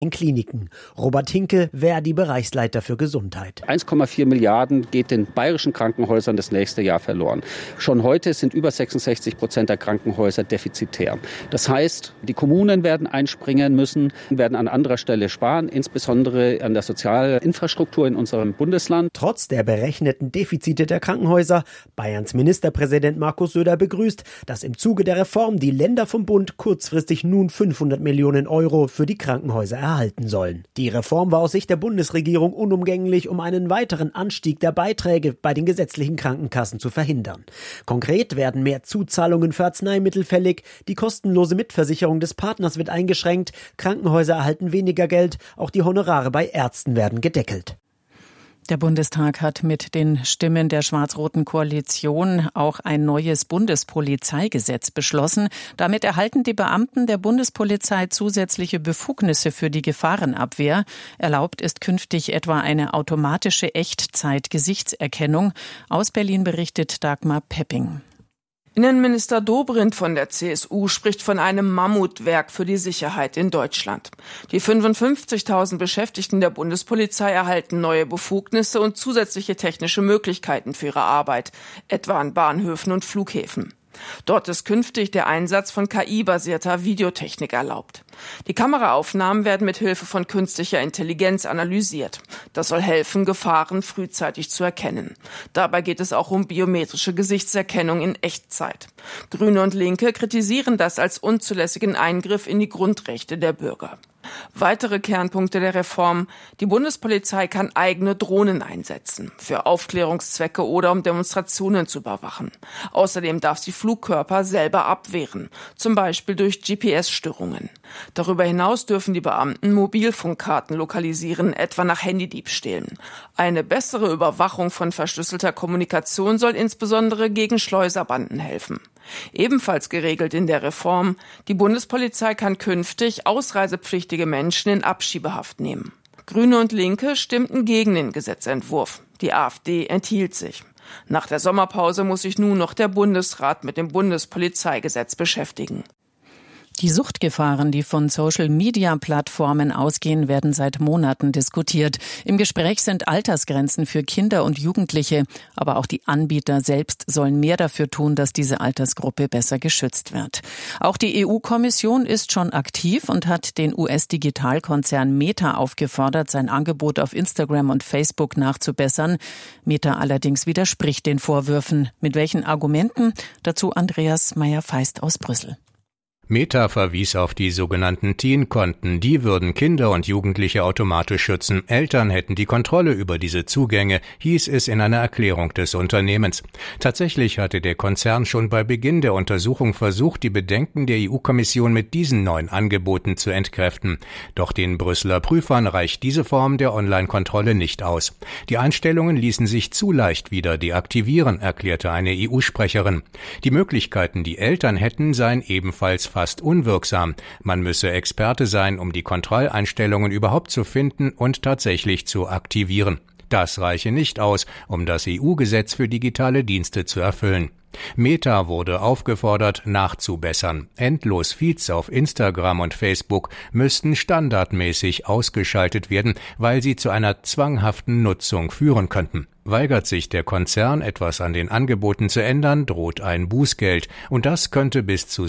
in Kliniken. Robert Hinke, Verdi-Bereichsleiter für Gesundheit. 1,4 Milliarden geht den bayerischen Krankenhäusern das nächste Jahr verloren. Schon heute sind über 66% der Krankenhäuser defizitär. Das heißt, die Kommunen werden einspringen müssen, werden an anderer Stelle sparen, insbesondere an der Sozialinfrastruktur in unserem Bundesland. Trotz der berechneten Defizite der Krankenhäuser, Bayerns Ministerpräsident Markus Söder begrüßt, dass im Zuge der Reform die Länder vom Bund kurzfristig nun 500 Millionen Euro für die Krankenhäuser erhalten sollen. Die Reform war aus Sicht der Bundesregierung unumgänglich, um einen weiteren Anstieg der Beiträge bei den gesetzlichen Krankenkassen zu verhindern. Konkret werden mehr Zuzahlungen für Arzneimittel fällig, die kostenlose Mitversicherung des Partners wird eingeschränkt, Krankenhäuser erhalten weniger Geld, auch die Honorare bei Ärzten werden gedeckelt. Der Bundestag hat mit den Stimmen der schwarz-roten Koalition auch ein neues Bundespolizeigesetz beschlossen. Damit erhalten die Beamten der Bundespolizei zusätzliche Befugnisse für die Gefahrenabwehr. Erlaubt ist künftig etwa eine automatische Echtzeit-Gesichtserkennung. Aus Berlin berichtet Dagmar Pepping. Innenminister Dobrindt von der CSU spricht von einem Mammutwerk für die Sicherheit in Deutschland. Die 55.000 Beschäftigten der Bundespolizei erhalten neue Befugnisse und zusätzliche technische Möglichkeiten für ihre Arbeit, etwa an Bahnhöfen und Flughäfen. Dort ist künftig der Einsatz von KI-basierter Videotechnik erlaubt. Die Kameraaufnahmen werden mit Hilfe von künstlicher Intelligenz analysiert. Das soll helfen, Gefahren frühzeitig zu erkennen. Dabei geht es auch um biometrische Gesichtserkennung in Echtzeit. Grüne und Linke kritisieren das als unzulässigen Eingriff in die Grundrechte der Bürger. Weitere Kernpunkte der Reform: Die Bundespolizei kann eigene Drohnen einsetzen, für Aufklärungszwecke oder um Demonstrationen zu überwachen. Außerdem darf sie Flugkörper selber abwehren, zum Beispiel durch GPS-Störungen. Darüber hinaus dürfen die Beamten Mobilfunkkarten lokalisieren, etwa nach Handydiebstählen. Eine bessere Überwachung von verschlüsselter Kommunikation soll insbesondere gegen Schleuserbanden helfen. Ebenfalls geregelt in der Reform: Die Bundespolizei kann künftig ausreisepflichtige Menschen in Abschiebehaft nehmen. Grüne und Linke stimmten gegen den Gesetzentwurf. Die AfD enthielt sich. Nach der Sommerpause muss sich nun noch der Bundesrat mit dem Bundespolizeigesetz beschäftigen. Die Suchtgefahren, die von Social-Media-Plattformen ausgehen, werden seit Monaten diskutiert. Im Gespräch sind Altersgrenzen für Kinder und Jugendliche, aber auch die Anbieter selbst sollen mehr dafür tun, dass diese Altersgruppe besser geschützt wird. Auch die EU-Kommission ist schon aktiv und hat den US-Digitalkonzern Meta aufgefordert, sein Angebot auf Instagram und Facebook nachzubessern. Meta allerdings widerspricht den Vorwürfen. Mit welchen Argumenten? Dazu Andreas Meyer-Feist aus Brüssel. Meta verwies auf die sogenannten Teen-Konten. Die würden Kinder und Jugendliche automatisch schützen. Eltern hätten die Kontrolle über diese Zugänge, hieß es in einer Erklärung des Unternehmens. Tatsächlich hatte der Konzern schon bei Beginn der Untersuchung versucht, die Bedenken der EU-Kommission mit diesen neuen Angeboten zu entkräften. Doch den Brüsseler Prüfern reicht diese Form der Online-Kontrolle nicht aus. Die Einstellungen ließen sich zu leicht wieder deaktivieren, erklärte eine EU-Sprecherin. Die Möglichkeiten, die Eltern hätten, seien ebenfalls fast unwirksam. Man müsse Experte sein, um die Kontrolleinstellungen überhaupt zu finden und tatsächlich zu aktivieren. Das reiche nicht aus, um das EU-Gesetz für digitale Dienste zu erfüllen. Meta wurde aufgefordert, nachzubessern. Endlos Feeds auf Instagram und Facebook müssten standardmäßig ausgeschaltet werden, weil sie zu einer zwanghaften Nutzung führen könnten. Weigert sich der Konzern, etwas an den Angeboten zu ändern, droht ein Bußgeld, und das könnte bis zu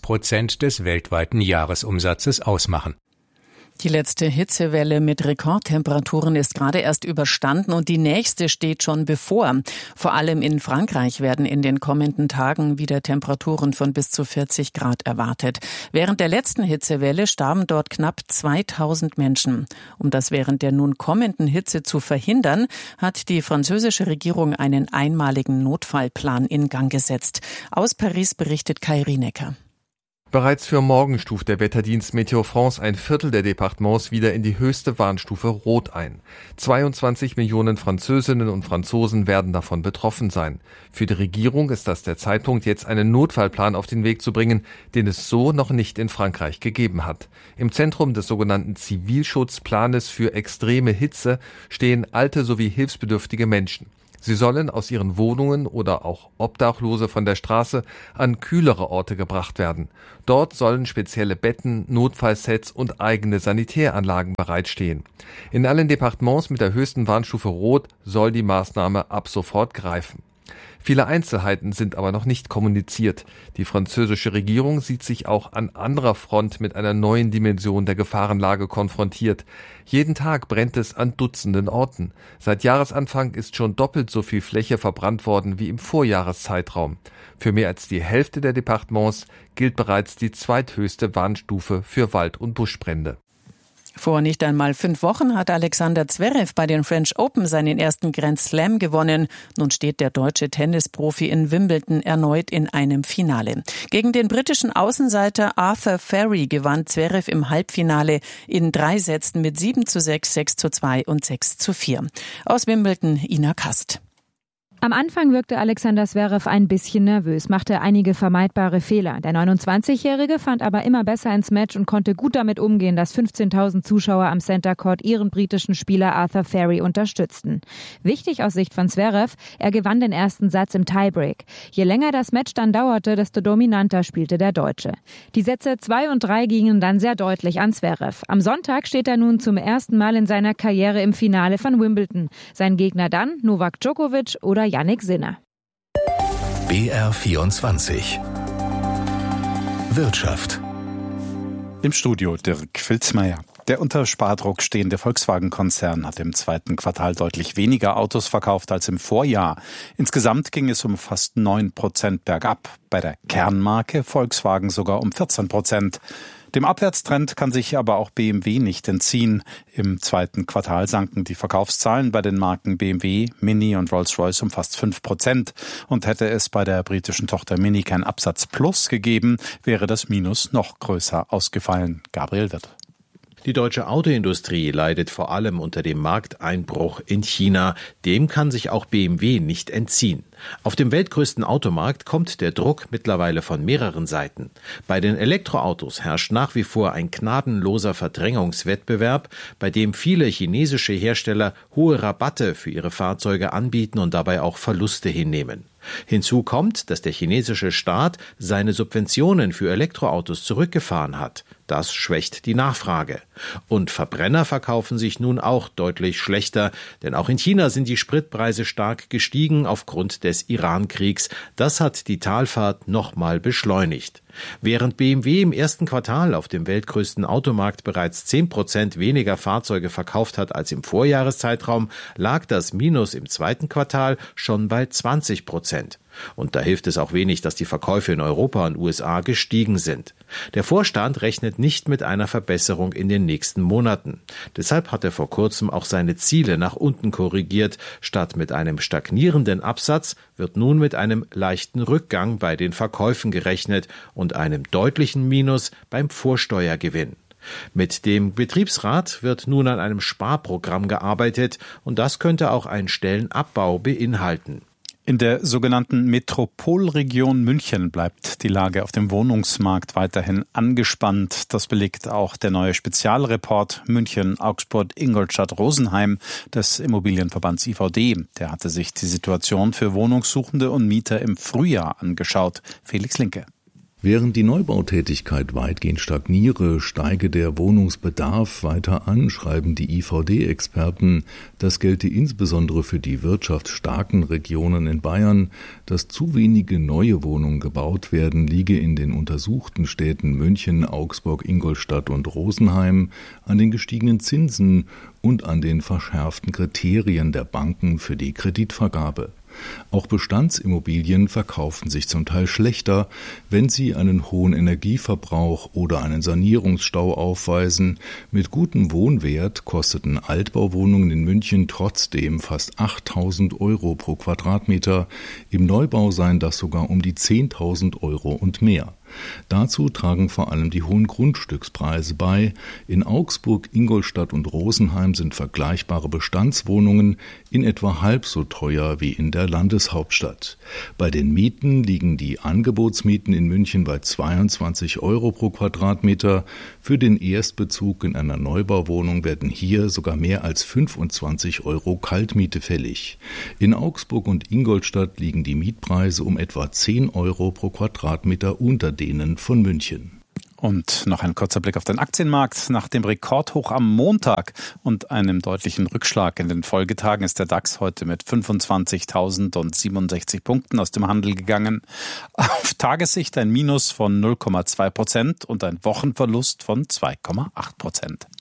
6% des weltweiten Jahresumsatzes ausmachen. Die letzte Hitzewelle mit Rekordtemperaturen ist gerade erst überstanden und die nächste steht schon bevor. Vor allem in Frankreich werden in den kommenden Tagen wieder Temperaturen von bis zu 40 Grad erwartet. Während der letzten Hitzewelle starben dort knapp 2000 Menschen. Um das während der nun kommenden Hitze zu verhindern, hat die französische Regierung einen einmaligen Notfallplan in Gang gesetzt. Aus Paris berichtet Kai Rienecker. Bereits für morgen stuft der Wetterdienst Météo France ein Viertel der Departements wieder in die höchste Warnstufe Rot ein. 22 Millionen Französinnen und Franzosen werden davon betroffen sein. Für die Regierung ist das der Zeitpunkt, jetzt einen Notfallplan auf den Weg zu bringen, den es so noch nicht in Frankreich gegeben hat. Im Zentrum des sogenannten Zivilschutzplanes für extreme Hitze stehen alte sowie hilfsbedürftige Menschen. Sie sollen aus ihren Wohnungen oder auch Obdachlose von der Straße an kühlere Orte gebracht werden. Dort sollen spezielle Betten, Notfallsets und eigene Sanitäranlagen bereitstehen. In allen Departements mit der höchsten Warnstufe Rot soll die Maßnahme ab sofort greifen. Viele Einzelheiten sind aber noch nicht kommuniziert. Die französische Regierung sieht sich auch an anderer Front mit einer neuen Dimension der Gefahrenlage konfrontiert. Jeden Tag brennt es an Dutzenden Orten. Seit Jahresanfang ist schon doppelt so viel Fläche verbrannt worden wie im Vorjahreszeitraum. Für mehr als die Hälfte der Departements gilt bereits die zweithöchste Warnstufe für Wald- und Buschbrände. Vor nicht einmal 5 Wochen hat Alexander Zverev bei den French Open seinen ersten Grand Slam gewonnen. Nun steht der deutsche Tennisprofi in Wimbledon erneut in einem Finale. Gegen den britischen Außenseiter Arthur Ferry gewann Zverev im Halbfinale in 3 Sätzen mit 7:6, 6:2 und 6:4. Aus Wimbledon Ina Kast. Am Anfang wirkte Alexander Zverev ein bisschen nervös, machte einige vermeidbare Fehler. Der 29-Jährige fand aber immer besser ins Match und konnte gut damit umgehen, dass 15.000 Zuschauer am Center Court ihren britischen Spieler Arthur Ferry unterstützten. Wichtig aus Sicht von Zverev, er gewann den ersten Satz im Tiebreak. Je länger das Match dann dauerte, desto dominanter spielte der Deutsche. Die Sätze 2 und 3 gingen dann sehr deutlich an Zverev. Am Sonntag steht er nun zum ersten Mal in seiner Karriere im Finale von Wimbledon. Sein Gegner dann Novak Djokovic oder Jannik Sinner. BR24 Wirtschaft. Im Studio Dirk Filzmeier. Der unter Spardruck stehende Volkswagen-Konzern hat im zweiten Quartal deutlich weniger Autos verkauft als im Vorjahr. Insgesamt ging es um fast 9% bergab. Bei der Kernmarke Volkswagen sogar um 14%. Dem Abwärtstrend kann sich aber auch BMW nicht entziehen. Im zweiten Quartal sanken die Verkaufszahlen bei den Marken BMW, Mini und Rolls-Royce um fast 5%. Und hätte es bei der britischen Tochter Mini kein Absatz Plus gegeben, wäre das Minus noch größer ausgefallen. Gabriel Wirth. Die deutsche Autoindustrie leidet vor allem unter dem Markteinbruch in China. Dem kann sich auch BMW nicht entziehen. Auf dem weltgrößten Automarkt kommt der Druck mittlerweile von mehreren Seiten. Bei den Elektroautos herrscht nach wie vor ein gnadenloser Verdrängungswettbewerb, bei dem viele chinesische Hersteller hohe Rabatte für ihre Fahrzeuge anbieten und dabei auch Verluste hinnehmen. Hinzu kommt, dass der chinesische Staat seine Subventionen für Elektroautos zurückgefahren hat. Das schwächt die Nachfrage. Und Verbrenner verkaufen sich nun auch deutlich schlechter, denn auch in China sind die Spritpreise stark gestiegen aufgrund des Iran-Kriegs. Das hat die Talfahrt nochmal beschleunigt. Während BMW im ersten Quartal auf dem weltgrößten Automarkt bereits 10% weniger Fahrzeuge verkauft hat als im Vorjahreszeitraum, lag das Minus im zweiten Quartal schon bei 20%. Und da hilft es auch wenig, dass die Verkäufe in Europa und USA gestiegen sind. Der Vorstand rechnet nicht mit einer Verbesserung in den nächsten Monaten. Deshalb hat er vor kurzem auch seine Ziele nach unten korrigiert. Statt mit einem stagnierenden Absatz wird nun mit einem leichten Rückgang bei den Verkäufen gerechnet und einem deutlichen Minus beim Vorsteuergewinn. Mit dem Betriebsrat wird nun an einem Sparprogramm gearbeitet und das könnte auch einen Stellenabbau beinhalten. In der sogenannten Metropolregion München bleibt die Lage auf dem Wohnungsmarkt weiterhin angespannt. Das belegt auch der neue Spezialreport München, Augsburg, Ingolstadt, Rosenheim des Immobilienverbands IVD. Der hatte sich die Situation für Wohnungssuchende und Mieter im Frühjahr angeschaut. Felix Linke. Während die Neubautätigkeit weitgehend stagniere, steige der Wohnungsbedarf weiter an, schreiben die IVD-Experten. Das gelte insbesondere für die wirtschaftsstarken Regionen in Bayern. Dass zu wenige neue Wohnungen gebaut werden, liege in den untersuchten Städten München, Augsburg, Ingolstadt und Rosenheim an den gestiegenen Zinsen und an den verschärften Kriterien der Banken für die Kreditvergabe. Auch Bestandsimmobilien verkaufen sich zum Teil schlechter, wenn sie einen hohen Energieverbrauch oder einen Sanierungsstau aufweisen. Mit gutem Wohnwert kosteten Altbauwohnungen in München trotzdem fast 8.000 € pro Quadratmeter. Im Neubau seien das sogar um die 10.000 € und mehr. Dazu tragen vor allem die hohen Grundstückspreise bei. In Augsburg, Ingolstadt und Rosenheim sind vergleichbare Bestandswohnungen in etwa halb so teuer wie in der Landeshauptstadt. Bei den Mieten liegen die Angebotsmieten in München bei 22 € pro Quadratmeter. Für den Erstbezug in einer Neubauwohnung werden hier sogar mehr als 25 € Kaltmiete fällig. In Augsburg und Ingolstadt liegen die Mietpreise um etwa 10 € pro Quadratmeter unter denen von München. Und noch ein kurzer Blick auf den Aktienmarkt. Nach dem Rekordhoch am Montag und einem deutlichen Rückschlag in den Folgetagen ist der DAX heute mit 25.067 Punkten aus dem Handel gegangen. Auf Tagessicht ein Minus von 0,2% und ein Wochenverlust von 2,8%.